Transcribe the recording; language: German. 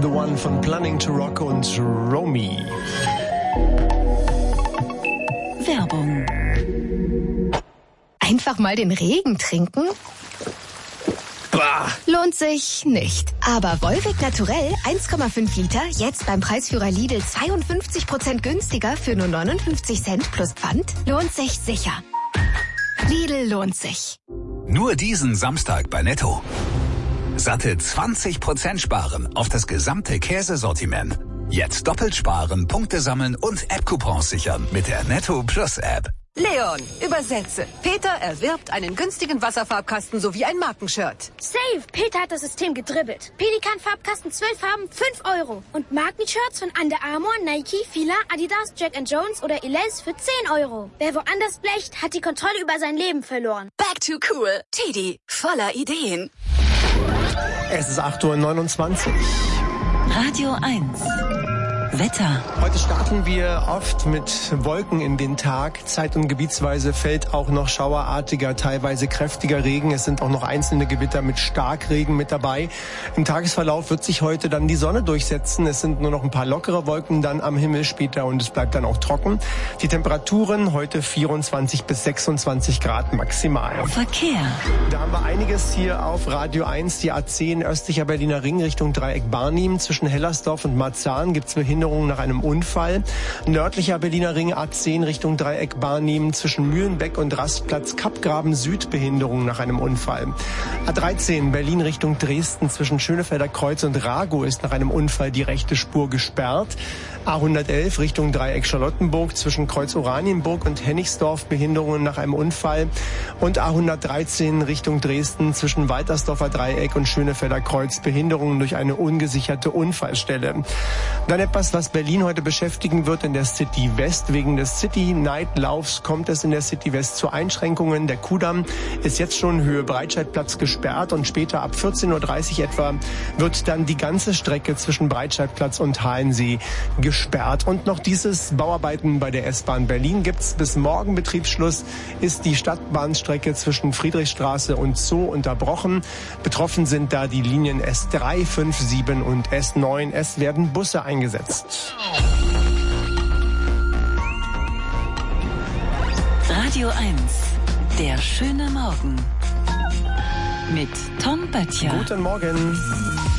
The One von Planning to Rock und Romy. Werbung. Einfach mal den Regen trinken? Bah. Lohnt sich nicht. Aber Volvic Naturell 1,5 Liter, jetzt beim Preisführer Lidl 52% günstiger für nur 59 Cent plus Pfand, lohnt sich sicher. Lidl lohnt sich. Nur diesen Samstag bei Netto. Satte 20% sparen auf das gesamte Käsesortiment. Jetzt doppelt sparen, Punkte sammeln und App-Coupons sichern mit der Netto Plus App. Leon, übersetze. Peter erwirbt einen günstigen Wasserfarbkasten sowie ein Markenshirt. Safe! Peter hat das System gedribbelt. Pelikan-Farbkasten 12 Farben, 5 Euro. Und Markenshirts von Under Armour, Nike, Fila, Adidas, Jack & Jones oder Elize für 10 Euro. Wer woanders blecht, hat die Kontrolle über sein Leben verloren. Back to cool. Teddy, voller Ideen. Es ist 8:29 Uhr. Radio 1. Wetter. Heute starten wir oft mit Wolken in den Tag. Zeit- und gebietsweise fällt auch noch schauerartiger, teilweise kräftiger Regen. Es sind auch noch einzelne Gewitter mit Starkregen mit dabei. Im Tagesverlauf wird sich heute dann die Sonne durchsetzen. Es sind nur noch ein paar lockere Wolken dann am Himmel später und es bleibt dann auch trocken. Die Temperaturen heute 24 bis 26 Grad maximal. Verkehr. Da haben wir einiges hier auf Radio 1. Die A10 östlicher Berliner Ring Richtung Dreieck Barnim. Zwischen Hellersdorf und Marzahn gibt es Behinderungen nach einem Unfall. Nördlicher Berliner Ring A10 Richtung Dreieck Barnim. Zwischen Mühlenbeck und Rastplatz Kappgraben Süd Behinderungen nach einem Unfall. A13 Berlin Richtung Dresden. Zwischen Schönefelder Kreuz und Rago ist nach einem Unfall die rechte Spur gesperrt. A111 Richtung Dreieck Charlottenburg. Zwischen Kreuz Oranienburg und Hennigsdorf Behinderungen nach einem Unfall. Und A113 Richtung Dresden. Zwischen Waltersdorfer Dreieck und Schönefelder Kreuz Behinderungen durch eine ungesicherte Unfallstelle. Dann etwas, was Berlin heute beschäftigen wird in der City West. Wegen des City Night Laufs kommt es in der City West zu Einschränkungen. Der Kudamm ist jetzt schon Höhe Breitscheidplatz gesperrt und später ab 14:30 Uhr etwa wird dann die ganze Strecke zwischen Breitscheidplatz und Halensee gesperrt. Und noch dieses Bauarbeiten bei der S-Bahn Berlin gibt's. Bis morgen Betriebsschluss ist die Stadtbahnstrecke zwischen Friedrichstraße und Zoo unterbrochen. Betroffen sind da die Linien S3, 5, 7 und S9. Es werden Busse eingesetzt. Radio 1. Der schöne Morgen. Mit Tom Böttcher. Guten Morgen.